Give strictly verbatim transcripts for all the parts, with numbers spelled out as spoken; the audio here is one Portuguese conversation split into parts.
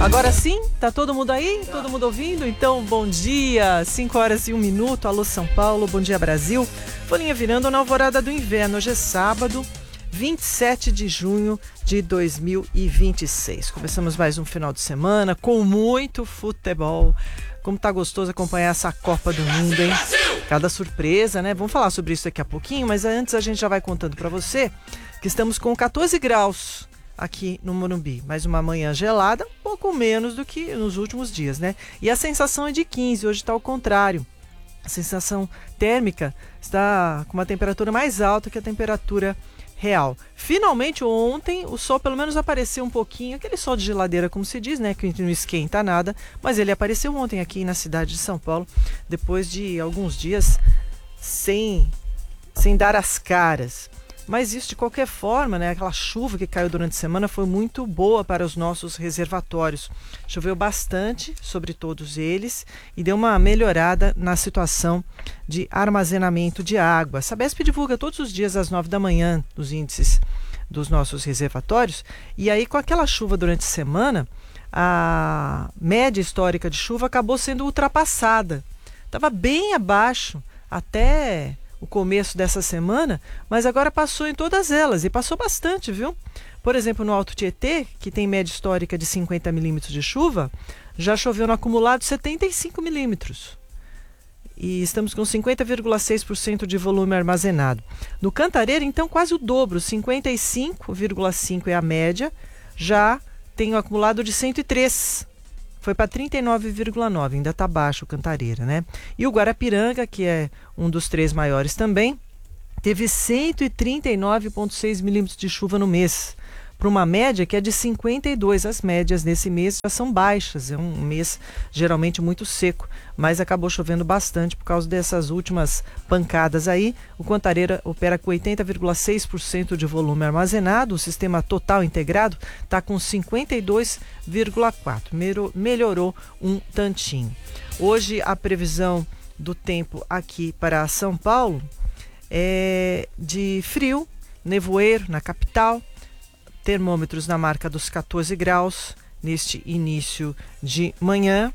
Agora sim, tá todo mundo aí? Todo mundo ouvindo? Então, bom dia, cinco horas e um minuto, alô São Paulo, bom dia Brasil. Folhinha virando na alvorada do inverno, hoje é sábado, vinte e sete de junho de dois mil e vinte e seis. Começamos mais um final de semana com muito futebol. Como tá gostoso acompanhar essa Copa do Mundo, hein? Cada surpresa, né? Vamos falar sobre isso daqui a pouquinho, mas antes a gente já vai contando para você que estamos com quatorze graus aqui no Morumbi. Mais uma manhã gelada, um pouco menos do que nos últimos dias, né? E a sensação é de quinze, hoje está ao contrário. A sensação térmica está com uma temperatura mais alta que a temperatura real. Finalmente ontem o sol pelo menos apareceu um pouquinho, aquele sol de geladeira como se diz, né, que não esquenta nada, mas ele apareceu ontem aqui na cidade de São Paulo, depois de alguns dias sem, sem dar as caras. Mas isso de qualquer forma, né, aquela chuva que caiu durante a semana foi muito boa para os nossos reservatórios. Choveu bastante sobre todos eles e deu uma melhorada na situação de armazenamento de água. A Sabesp divulga todos os dias às nove da manhã os índices dos nossos reservatórios e aí com aquela chuva durante a semana, a média histórica de chuva acabou sendo ultrapassada. Estava bem abaixo até o começo dessa semana, mas agora passou em todas elas e passou bastante, viu? Por exemplo, no Alto Tietê, que tem média histórica de cinquenta milímetros de chuva, já choveu no acumulado setenta e cinco milímetros. E estamos com cinquenta vírgula seis por cento de volume armazenado. No Cantareira, então, quase o dobro, cinquenta e cinco vírgula cinco é a média, já tem o acumulado de cento e três. Foi para trinta e nove vírgula nove, ainda está baixo o Cantareira, né? E o Guarapiranga, que é um dos três maiores também, teve cento e trinta e nove vírgula seis milímetros de chuva no mês, para uma média que é de cinquenta e dois. As médias nesse mês já são baixas, é um mês geralmente muito seco, mas acabou chovendo bastante por causa dessas últimas pancadas aí. O Cantareira opera com oitenta vírgula seis por cento de volume armazenado, o sistema total integrado está com cinquenta e dois vírgula quatro por cento, melhorou um tantinho. Hoje a previsão do tempo aqui para São Paulo é de frio, nevoeiro na capital, termômetros na marca dos quatorze graus neste início de manhã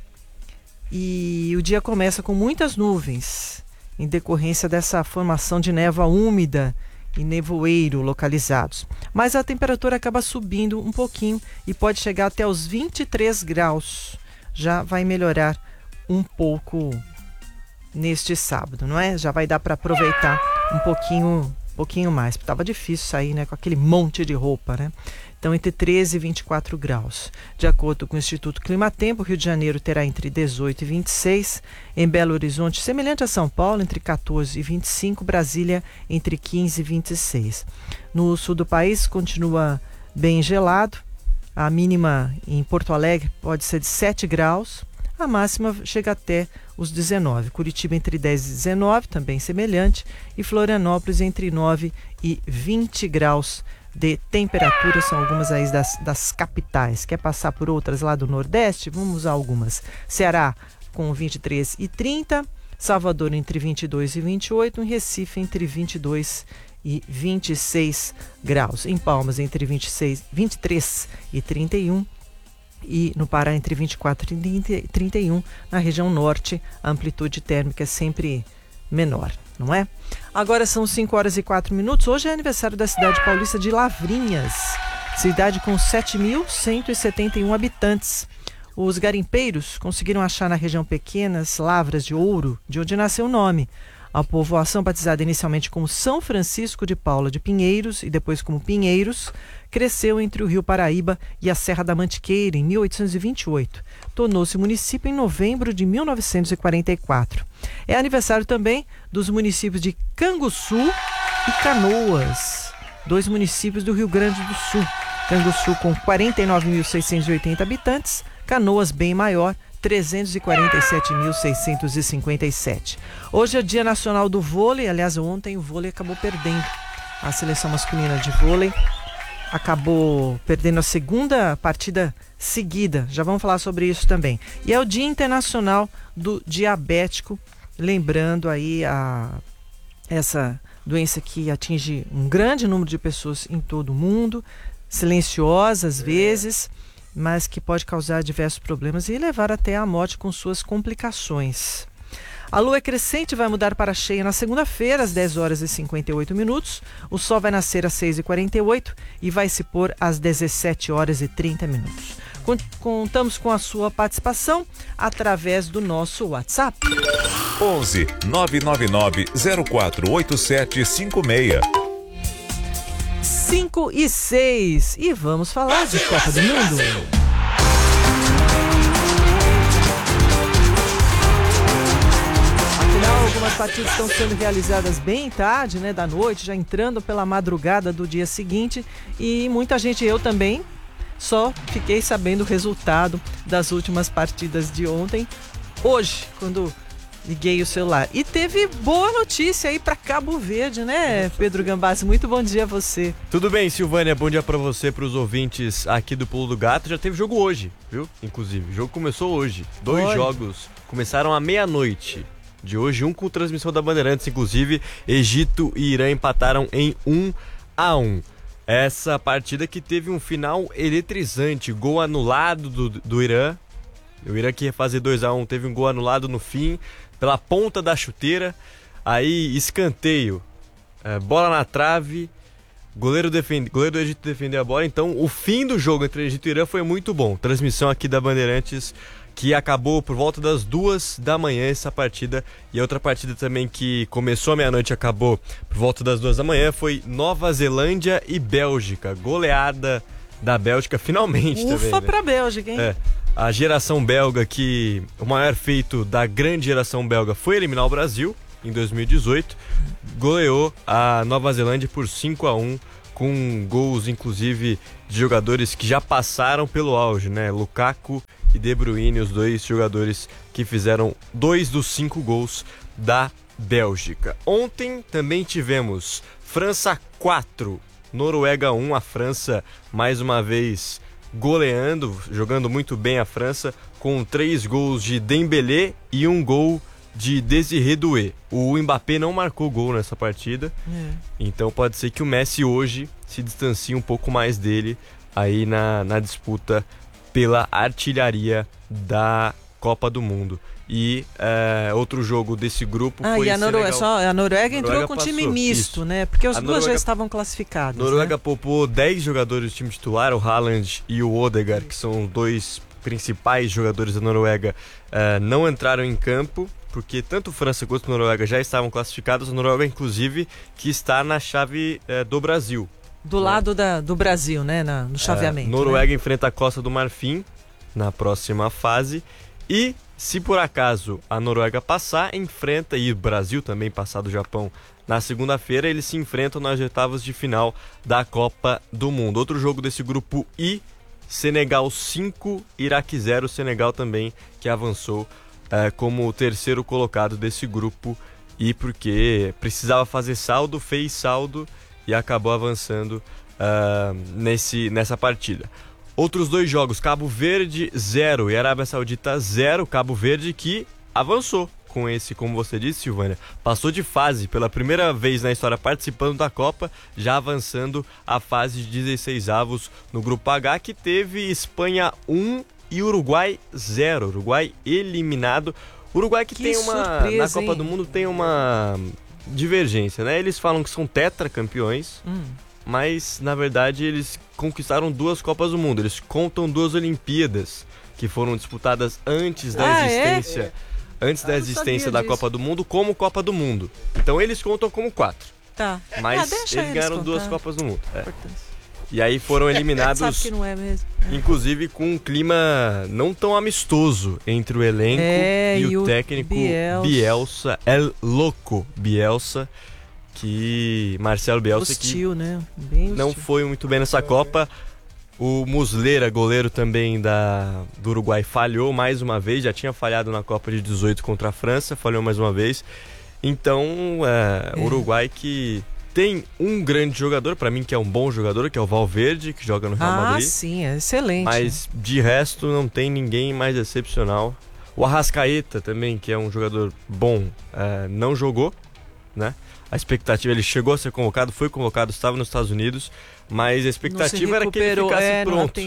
e o dia começa com muitas nuvens em decorrência dessa formação de névoa úmida e nevoeiro localizados. Mas a temperatura acaba subindo um pouquinho e pode chegar até os vinte e três graus. Já vai melhorar um pouco neste sábado, não é? Já vai dar para aproveitar um pouquinho Um pouquinho mais, porque estava difícil sair, né, com aquele monte de roupa, né? Então, entre treze e vinte e quatro graus. De acordo com o Instituto Climatempo, Rio de Janeiro terá entre dezoito e vinte e seis, em Belo Horizonte, semelhante a São Paulo, entre quatorze e vinte e cinco, Brasília, entre quinze e vinte e seis. No sul do país, continua bem gelado, a mínima em Porto Alegre pode ser de sete graus, a máxima chega até os dezenove. Curitiba entre dez e dezenove, também semelhante, e Florianópolis entre nove e vinte graus de temperatura. São algumas aí das, das capitais. Quer passar por outras lá do Nordeste? Vamos usar algumas. Ceará com vinte e três e trinta, Salvador entre vinte e dois e vinte e oito, em Recife entre vinte e dois e vinte e seis graus. Em Palmas entre vinte e seis, vinte e três e trinta e um. E no Pará entre vinte e quatro e trinta e um, na região norte a amplitude térmica é sempre menor, não é? Agora são cinco horas e quatro minutos, hoje é aniversário da cidade paulista de Lavrinhas, cidade com sete mil cento e setenta e um habitantes. Os garimpeiros conseguiram achar na região pequenas lavras de ouro, de onde nasceu o nome. A povoação, batizada inicialmente como São Francisco de Paula de Pinheiros e depois como Pinheiros, cresceu entre o Rio Paraíba e a Serra da Mantiqueira em mil oitocentos e vinte e oito. Tornou-se município em novembro de mil novecentos e quarenta e quatro. É aniversário também dos municípios de Canguçu e Canoas, dois municípios do Rio Grande do Sul. Canguçu com quarenta e nove mil seiscentos e oitenta habitantes, Canoas bem maior, trezentos e quarenta e sete mil seiscentos e cinquenta e sete. Hoje é Dia Nacional do Vôlei, aliás, ontem o vôlei acabou perdendo. A seleção masculina de vôlei acabou perdendo a segunda partida seguida. Já vamos falar sobre isso também. E é o Dia Internacional do Diabético, lembrando aí a, essa doença que atinge um grande número de pessoas em todo o mundo, silenciosa às vezes, mas que pode causar diversos problemas e levar até a morte com suas complicações. A lua é crescente, vai mudar para cheia na segunda-feira, às dez horas e cinquenta e oito minutos. O sol vai nascer às seis e quarenta e oito e vai se pôr às dezessete horas e trinta minutos. Contamos com a sua participação através do nosso WhatsApp. onze nove nove nove zero quatro oito sete cinco seis. cinco e seis. E vamos falar de Copa do Mundo. Algumas partidas estão sendo realizadas bem tarde, né, da noite, já entrando pela madrugada do dia seguinte, e muita gente, eu também, só fiquei sabendo o resultado das últimas partidas de ontem, hoje, quando liguei o celular. E teve boa notícia aí para Cabo Verde, né, Pedro Gambassi? Muito bom dia a você. Tudo bem, Silvânia, bom dia para você, para os ouvintes aqui do Pulo do Gato. Já teve jogo hoje, viu? Inclusive, o jogo começou hoje. Dois Olha. jogos começaram à meia-noite de hoje, um com transmissão da Bandeirantes, inclusive. Egito e Irã empataram em um a um. Essa partida que teve um final eletrizante, gol anulado do, do Irã. O Irã que ia fazer dois a um, teve um gol anulado no fim, pela ponta da chuteira. Aí escanteio, é, bola na trave, goleiro, defende, goleiro do Egito defendeu a bola. Então o fim do jogo entre Egito e Irã foi muito bom. Transmissão aqui da Bandeirantes, que acabou por volta das duas da manhã essa partida. E a outra partida também que começou à meia-noite e acabou por volta das duas da manhã foi Nova Zelândia e Bélgica. Goleada da Bélgica, finalmente. Ufa também, né? pra Bélgica, hein? É, a geração belga, que o maior feito da grande geração belga foi eliminar o Brasil em dois mil e dezoito. Goleou a Nova Zelândia por cinco a um, com gols inclusive de jogadores que já passaram pelo auge, né? Lukaku e De Bruyne, os dois jogadores que fizeram dois dos cinco gols da Bélgica. Ontem também tivemos França quatro, Noruega um. A França mais uma vez goleando, jogando muito bem a França, com três gols de Dembélé e um gol de Désiré Doué. O Mbappé não marcou gol nessa partida, é. Então pode ser que o Messi hoje se distancie um pouco mais dele aí na, na disputa pela artilharia da Copa do Mundo. E é, outro jogo desse grupo ah, foi e a Noruega, só, a Noruega entrou Noruega com passou, time misto, isso. né? Porque os a duas Noruega, já estavam classificados. A Noruega né? poupou dez jogadores do time titular, o Haaland e o Odegaard, que são os dois principais jogadores da Noruega, é, não entraram em campo, porque tanto França quanto a Noruega já estavam classificados. A Noruega, inclusive, que está na chave é, do Brasil. Do né? lado da, do Brasil, né? Na, no chaveamento. É, Noruega né? enfrenta a Costa do Marfim na próxima fase. E, se por acaso a Noruega passar, enfrenta, e o Brasil também passar do Japão na segunda-feira, eles se enfrentam nas oitavas de final da Copa do Mundo. Outro jogo desse grupo I, Senegal cinco, Iraque zero. Senegal também que avançou é, como o terceiro colocado desse grupo I, porque precisava fazer saldo, fez saldo e acabou avançando uh, nesse, nessa partida. Outros dois jogos, Cabo Verde zero e Arábia Saudita zero. Cabo Verde que avançou com esse, como você disse, Silvânia, passou de fase pela primeira vez na história participando da Copa, já avançando a fase de dezesseis avos no grupo H, que teve Espanha um e Uruguai zero. Uruguai eliminado. Uruguai que, que tem uma surpresa, na Copa hein? do Mundo tem uma divergência, né? Eles falam que são tetracampeões, hum. mas na verdade eles conquistaram duas Copas do Mundo. Eles contam duas Olimpíadas que foram disputadas antes da ah, existência, é? antes ah, da existência da disso. Copa do Mundo como Copa do Mundo. Então eles contam como quatro. Tá. Mas ah, eles, eles ganharam contar. duas Copas do Mundo. É. E aí foram eliminados, Sabe que não é mesmo. É. inclusive com um clima não tão amistoso entre o elenco é, e, e o, o técnico Bielsa. Bielsa, El Loco Bielsa, que Marcelo Bielsa hostil, que né? Bem não hostil. foi muito bem nessa Copa. O Muslera, goleiro também da, do Uruguai, falhou mais uma vez, já tinha falhado na Copa de dezoito contra a França, falhou mais uma vez. Então, é, o é. Uruguai que tem um grande jogador, para mim que é um bom jogador, que é o Valverde, que joga no Real ah, Madrid. Ah, sim, é excelente. Mas de resto não tem ninguém mais excepcional. O Arrascaeta também, que é um jogador bom, é, não jogou, né? A expectativa, ele chegou a ser convocado, foi convocado, estava nos Estados Unidos, mas a expectativa era que ele ficasse é, pronto. Não há tempo.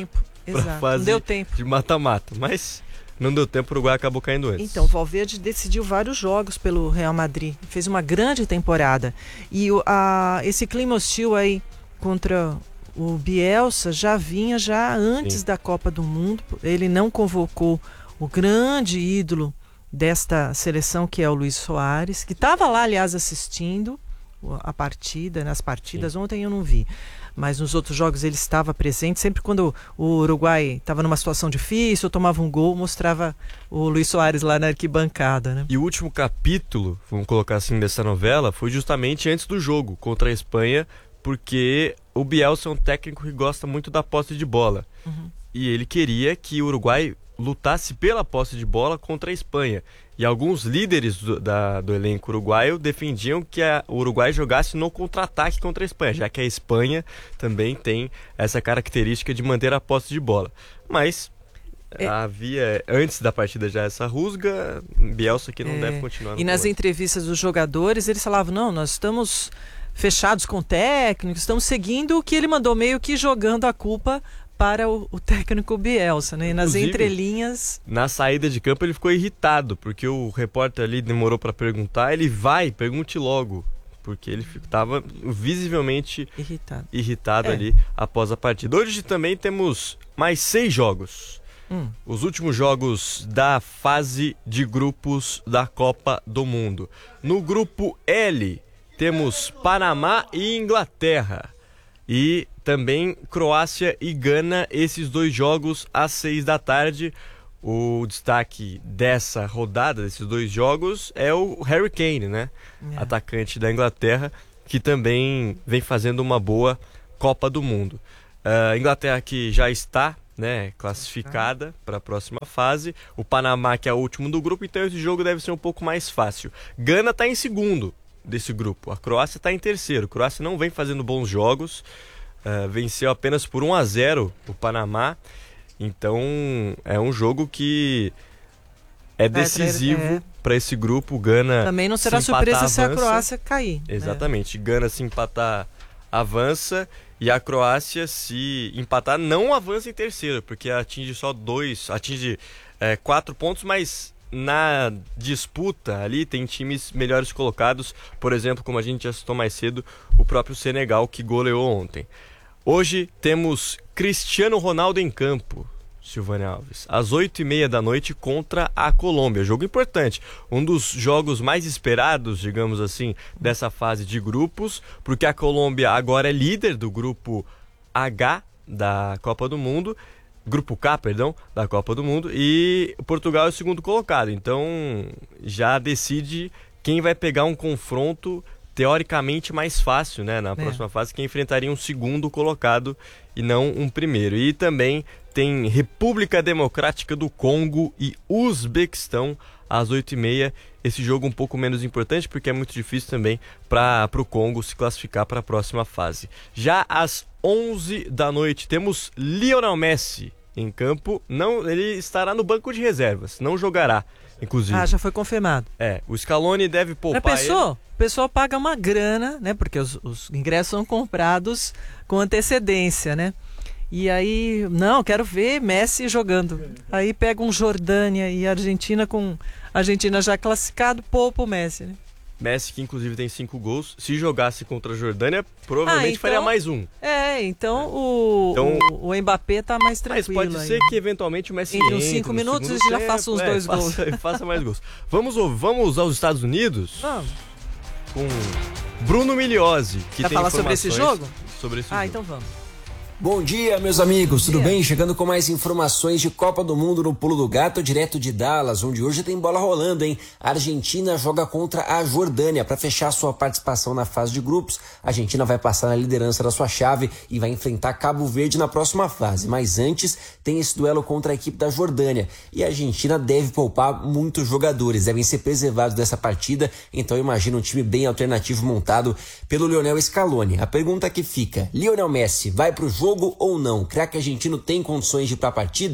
para a fase não deu tempo. de mata-mata, mas não deu tempo, o Uruguai acabou caindo antes. Então, o Valverde decidiu vários jogos pelo Real Madrid, fez uma grande temporada. E o, a, esse clima hostil aí contra o Bielsa já vinha já antes Sim. da Copa do Mundo. Ele não convocou o grande ídolo desta seleção, que é o Luis Soares, que estava lá, aliás, assistindo a partida, nas partidas. Sim. Ontem eu não vi, mas nos outros jogos ele estava presente. Sempre quando o Uruguai estava numa situação difícil, tomava um gol, mostrava o Luis Soares lá na arquibancada, né? E o último capítulo, vamos colocar assim, dessa novela, foi justamente antes do jogo contra a Espanha, porque o Bielsa é um técnico que gosta muito da posse de bola. Uhum. E ele queria que o Uruguai lutasse pela posse de bola contra a Espanha. E alguns líderes do, da, do elenco uruguaio defendiam que a, o Uruguai jogasse no contra-ataque contra a Espanha, já que a Espanha também tem essa característica de manter a posse de bola. Mas é. havia, antes da partida já essa rusga, Bielsa que não é. deve continuar no E nas comando. entrevistas dos jogadores, eles falavam, não, nós estamos fechados com o técnico, estamos seguindo o que ele mandou, meio que jogando a culpa para o, o técnico Bielsa, né? E nas Inclusive, entrelinhas... Na saída de campo ele ficou irritado, porque o repórter ali demorou para perguntar, ele vai, pergunte logo, porque ele estava visivelmente irritado, irritado é. ali após a partida. Hoje também temos mais seis jogos. Hum. Os últimos jogos da fase de grupos da Copa do Mundo. No grupo L, temos Panamá e Inglaterra. E também Croácia e Gana, esses dois jogos às seis da tarde. O destaque dessa rodada, desses dois jogos, é o Harry Kane, né? É. Atacante da Inglaterra, que também vem fazendo uma boa Copa do Mundo. A uh, Inglaterra que já está, né, classificada para a próxima fase. O Panamá que é o último do grupo, então esse jogo deve ser um pouco mais fácil. Gana está em segundo desse grupo. A Croácia está em terceiro. A Croácia não vem fazendo bons jogos. Uh, venceu apenas por um a zero o Panamá. Então é um jogo que é decisivo é, é. para esse grupo. Gana também não será se empatar, surpresa se avança. a Croácia cair. Exatamente. Né? Gana se empatar, avança. E a Croácia, se empatar, não avança em terceiro, porque atinge só dois, atinge é, quatro pontos, mas na disputa ali tem times melhores colocados, por exemplo, como a gente já citou mais cedo, o próprio Senegal, que goleou ontem. Hoje temos Cristiano Ronaldo em campo, Silvânia Alves, às oito e meia da noite contra a Colômbia. Jogo importante, um dos jogos mais esperados, digamos assim, dessa fase de grupos, porque a Colômbia agora é líder do grupo H da Copa do Mundo, grupo K, perdão, da Copa do Mundo, e Portugal é o segundo colocado. Então já decide quem vai pegar um confronto teoricamente mais fácil, né, na é. próxima fase, que enfrentaria um segundo colocado e não um primeiro. E também tem República Democrática do Congo e Uzbequistão às oito e meia. Esse jogo um pouco menos importante, porque é muito difícil também para o Congo se classificar para a próxima fase. Já às onze da noite temos Lionel Messi em campo. Não, ele estará no banco de reservas, não jogará, inclusive. Ah, já foi confirmado. É, o Scaloni deve poupar. Já pensou? Ele. O pessoal paga uma grana, né? Porque os, os ingressos são comprados com antecedência, né? E aí, não, quero ver Messi jogando. Aí pega um Jordânia e Argentina, com a Argentina já classificado, poupa o Messi, né? Messi, que inclusive tem cinco gols, se jogasse contra a Jordânia, provavelmente ah, então, faria mais um. É, então, o, então o, o Mbappé tá mais tranquilo. Mas pode aí. ser que eventualmente o Messi entre uns cinco minutos e já faça uns é, dois faça, gols. Faça mais gols. Vamos, vamos aos Estados Unidos? Vamos. Com Bruno Migliozzi, que Quer tem falar sobre esse jogo? Sobre esse ah, jogo. então vamos. Bom dia, meus amigos, tudo bem? Chegando com mais informações de Copa do Mundo no Pulo do Gato, direto de Dallas, onde hoje tem bola rolando, hein? A Argentina joga contra a Jordânia para fechar sua participação na fase de grupos. A Argentina vai passar na liderança da sua chave e vai enfrentar Cabo Verde na próxima fase. Mas antes tem esse duelo contra a equipe da Jordânia. E a Argentina deve poupar muitos jogadores, devem ser preservados dessa partida. Então imagina um time bem alternativo montado pelo Lionel Scaloni. A pergunta que fica, Lionel Messi vai pro jogo ou não? O craque argentino tem condições de ir para a partida?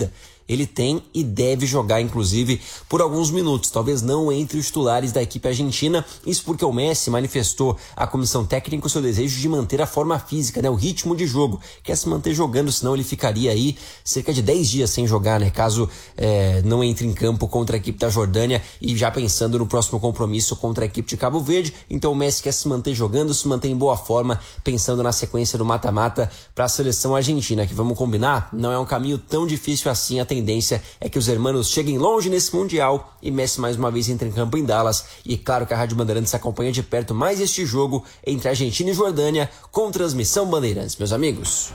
ele tem e deve jogar, inclusive, por alguns minutos, talvez não entre os titulares da equipe argentina, isso porque o Messi manifestou à comissão técnica o seu desejo de manter a forma física, né, o ritmo de jogo, quer se manter jogando, senão ele ficaria aí cerca de dez dias sem jogar, né, caso é, não entre em campo contra a equipe da Jordânia e já pensando no próximo compromisso contra a equipe de Cabo Verde. Então o Messi quer se manter jogando, se manter em boa forma, pensando na sequência do mata-mata para a seleção argentina, que vamos combinar, não é um caminho tão difícil assim. A tendência é que os hermanos cheguem longe nesse Mundial e Messi mais uma vez entra em campo em Dallas. E claro que a Rádio Bandeirantes acompanha de perto mais este jogo entre Argentina e Jordânia com transmissão Bandeirantes, meus amigos.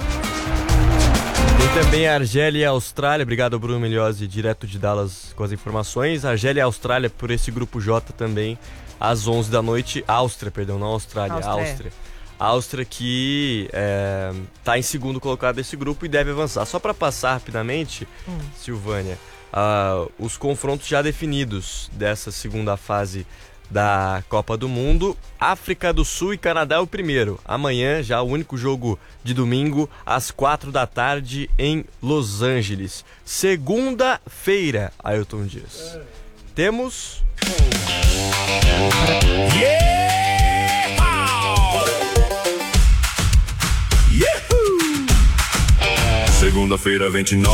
Tem também a Argélia e a Austrália. Obrigado, Bruno Melhose, direto de Dallas com as informações. A Argélia e a Austrália por esse grupo J também, às onze da noite. Áustria, perdão, não Austrália, Áustria. Áustria. Áustria que é, tá em segundo colocado desse grupo e deve avançar. Só para passar rapidamente, hum. Silvânia, uh, os confrontos já definidos dessa segunda fase da Copa do Mundo. África do Sul e Canadá é o primeiro. Amanhã, já o único jogo de domingo, às quatro da tarde em Los Angeles. Segunda-feira, Ailton Dias. É. Temos... Yeah! Segunda-feira, vinte e nove.